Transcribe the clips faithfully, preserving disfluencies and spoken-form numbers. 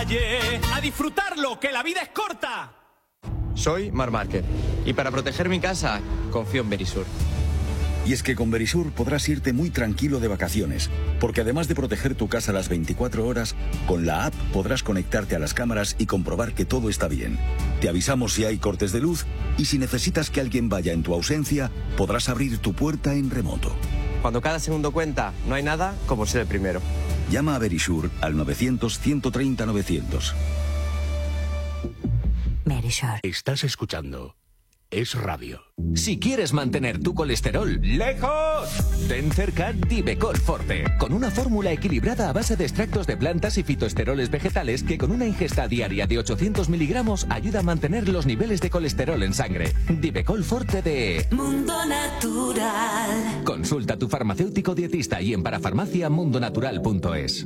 calle, a disfrutarlo, que la vida es corta. Soy Marc Márquez y para proteger mi casa confío en Verisur. Y es que con Verisur podrás irte muy tranquilo de vacaciones, porque además de proteger tu casa las veinticuatro horas, con la app podrás conectarte a las cámaras y comprobar que todo está bien. Te avisamos si hay cortes de luz y si necesitas que alguien vaya en tu ausencia, podrás abrir tu puerta en remoto. Cuando cada segundo cuenta, no hay nada como ser el primero. Llama a Verisur al novecientos, ciento treinta, novecientos. Verisur. Estás escuchando Es Radio. Si quieres mantener tu colesterol lejos, ten cerca Divecol Forte, con una fórmula equilibrada a base de extractos de plantas y fitoesteroles vegetales que con una ingesta diaria de ochocientos miligramos ayuda a mantener los niveles de colesterol en sangre. Divecol Forte de Mundo Natural. Consulta a tu farmacéutico dietista y en parafarmacia mundonatural punto es.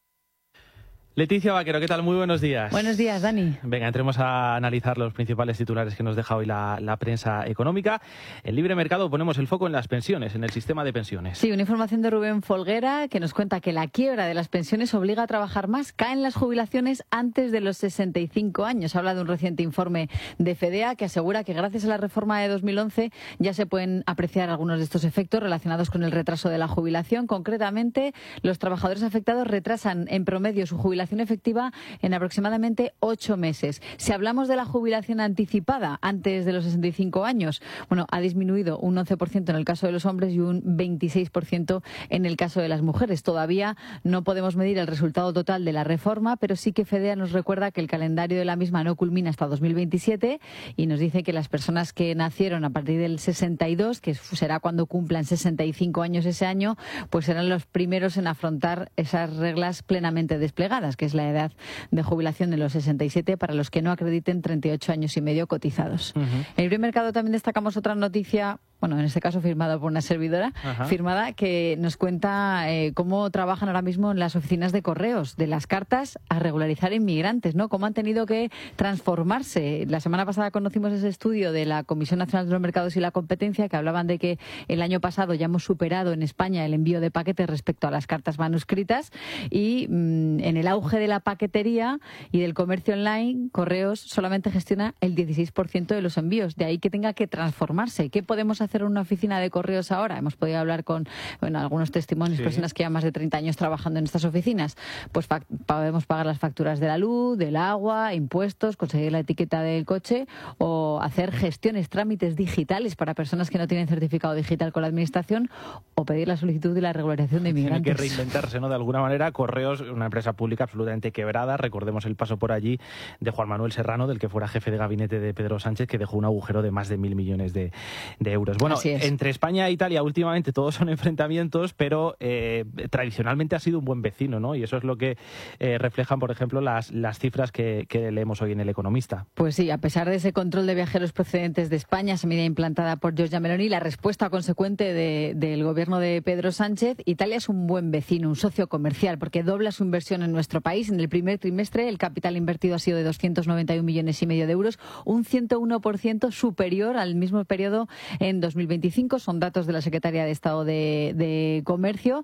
Leticia Vaquero, ¿qué tal? Muy buenos días. Buenos días, Dani. Venga, entremos a analizar los principales titulares que nos deja hoy la, la prensa económica. En Libre Mercado ponemos el foco en las pensiones, en el sistema de pensiones. Sí, una información de Rubén Folguera que nos cuenta que la quiebra de las pensiones obliga a trabajar más. Caen las jubilaciones antes de los sesenta y cinco años. Habla de un reciente informe de FEDEA que asegura que gracias a la reforma de dos mil once ya se pueden apreciar algunos de estos efectos relacionados con el retraso de la jubilación. Concretamente, los trabajadores afectados retrasan en promedio su jubilación efectiva en aproximadamente ocho meses. Si hablamos de la jubilación anticipada antes de los sesenta y cinco años, bueno, ha disminuido un once por ciento en el caso de los hombres y un veintiséis por ciento en el caso de las mujeres. Todavía no podemos medir el resultado total de la reforma, pero sí que FEDEA nos recuerda que el calendario de la misma no culmina hasta dos mil veintisiete y nos dice que las personas que nacieron a partir del sesenta y dos, que será cuando cumplan sesenta y cinco años ese año, pues serán los primeros en afrontar esas reglas plenamente desplegadas, que es la edad de jubilación de los sesenta y siete para los que no acrediten treinta y ocho años y medio cotizados. Uh-huh. En el Libre Mercado también destacamos otra noticia, bueno, en este caso firmada por una servidora, Ajá. firmada, que nos cuenta eh, cómo trabajan ahora mismo en las oficinas de correos, de las cartas a regularizar inmigrantes, ¿no? Cómo han tenido que transformarse. La semana pasada conocimos ese estudio de la Comisión Nacional de los Mercados y la Competencia, que hablaban de que el año pasado ya hemos superado en España el envío de paquetes respecto a las cartas manuscritas y mmm, en el auge de la paquetería y del comercio online, Correos solamente gestiona el dieciséis por ciento de los envíos. De ahí que tenga que transformarse. ¿Qué podemos hacer en una oficina de correos ahora? Hemos podido hablar con bueno, algunos testimonios, sí. personas que llevan más de treinta años trabajando en estas oficinas. Pues fa- podemos pagar las facturas de la luz, del agua, impuestos, conseguir la etiqueta del coche o hacer gestiones, trámites digitales para personas que no tienen certificado digital con la administración o pedir la solicitud de la regularización de inmigrantes. Tiene que reinventarse, ¿no? De alguna manera. Correos, una empresa pública absolutamente quebrada. Recordemos el paso por allí de Juan Manuel Serrano, del que fuera jefe de gabinete de Pedro Sánchez, que dejó un agujero de más de mil millones de, de euros. Bueno, entre España e Italia últimamente todos son enfrentamientos, pero eh, tradicionalmente ha sido un buen vecino, ¿no? Y eso es lo que eh, reflejan, por ejemplo, las, las cifras que, que leemos hoy en El Economista. Pues sí, a pesar de ese control de viajeros procedentes de España, esa medida implantada por Giorgia Meloni, la respuesta consecuente de, del gobierno de Pedro Sánchez, Italia es un buen vecino, un socio comercial, porque dobla su inversión en nuestro país. En el primer trimestre el capital invertido ha sido de doscientos noventa y un millones y medio de euros, un ciento uno por ciento superior al mismo periodo en dos mil veinticinco. Son datos de la Secretaría de Estado de, de Comercio,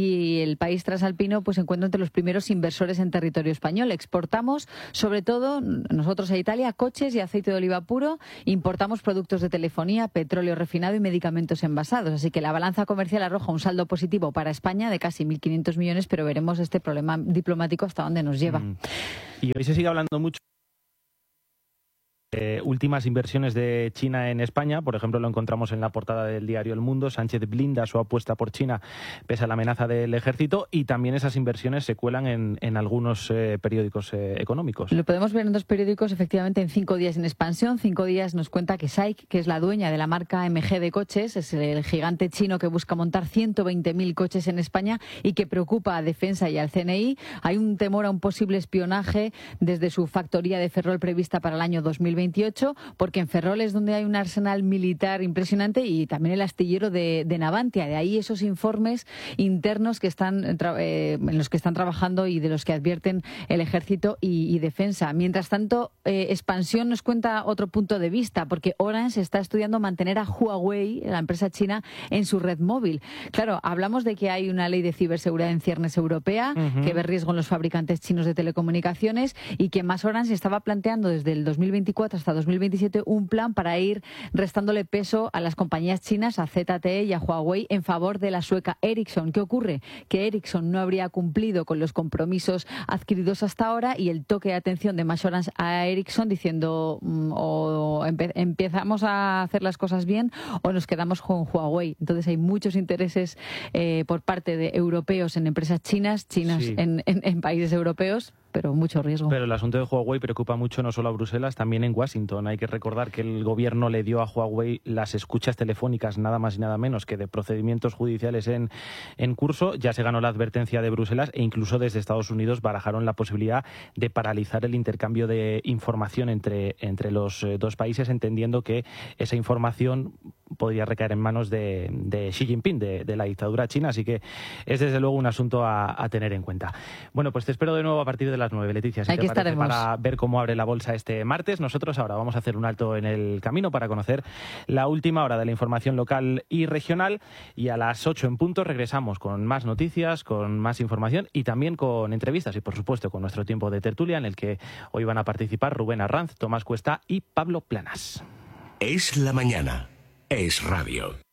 y el país transalpino pues se encuentra entre los primeros inversores en territorio español. Exportamos, sobre todo, nosotros a Italia, coches y aceite de oliva puro. Importamos productos de telefonía, petróleo refinado y medicamentos envasados. Así que la balanza comercial arroja un saldo positivo para España de casi mil quinientos millones, pero veremos este problema diplomático hasta dónde nos lleva. Mm. Y hoy se sigue hablando mucho Eh, últimas inversiones de China en España. Por ejemplo, lo encontramos en la portada del diario El Mundo. Sánchez blinda su apuesta por China pese a la amenaza del ejército, y también esas inversiones se cuelan en, en algunos eh, periódicos eh, económicos. Lo podemos ver en dos periódicos, efectivamente, en Cinco Días en Expansión. Cinco Días nos cuenta que S A I C, que es la dueña de la marca M G de coches, es el gigante chino que busca montar ciento veinte mil coches en España y que preocupa a Defensa y al C N I. Hay un temor a un posible espionaje desde su factoría de Ferrol prevista para el año dos mil veintiocho, porque en Ferrol es donde hay un arsenal militar impresionante y también el astillero de, de Navantia. De ahí esos informes internos que están eh, en los que están trabajando y de los que advierten el Ejército y, y Defensa. Mientras tanto, eh, Expansión nos cuenta otro punto de vista, porque Orange está estudiando mantener a Huawei, la empresa china, en su red móvil. Claro, hablamos de que hay una ley de ciberseguridad en ciernes europea, uh-huh. que ve riesgo en los fabricantes chinos de telecomunicaciones y que MasOrange estaba planteando desde el dos mil veinticuatro hasta dos mil veintisiete un plan para ir restándole peso a las compañías chinas, a Z T E y a Huawei, en favor de la sueca Ericsson. ¿Qué ocurre? Que Ericsson no habría cumplido con los compromisos adquiridos hasta ahora y el toque de atención de MasOrange a Ericsson diciendo mm, o empe- empezamos a hacer las cosas bien o nos quedamos con Huawei. Entonces hay muchos intereses eh, por parte de europeos en empresas chinas, chinas sí. en, en, en países europeos, pero mucho riesgo. Pero el asunto de Huawei preocupa mucho no solo a Bruselas, también en Washington. Hay que recordar que el gobierno le dio a Huawei las escuchas telefónicas, nada más y nada menos que de procedimientos judiciales en, en curso. Ya se ganó la advertencia de Bruselas e incluso desde Estados Unidos barajaron la posibilidad de paralizar el intercambio de información entre, entre los dos países, entendiendo que esa información podría recaer en manos de, de Xi Jinping, de, de la dictadura china. Así que es desde luego un asunto a, a tener en cuenta. Bueno, pues te espero de nuevo a partir de las nueve, Leticia, si Aquí te parece, estaremos. para ver cómo abre la bolsa este martes. Nosotros ahora vamos a hacer un alto en el camino para conocer la última hora de la información local y regional, y a las ocho en punto regresamos con más noticias, con más información y también con entrevistas y, por supuesto, con nuestro tiempo de tertulia, en el que hoy van a participar Rubén Arranz, Tomás Cuesta y Pablo Planas. Es la mañana. Es radio.